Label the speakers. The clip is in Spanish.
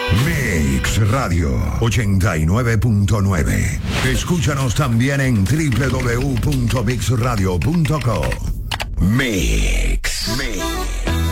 Speaker 1: Mix Radio 89.9. Escúchanos también en www.mixradio.co. Mix.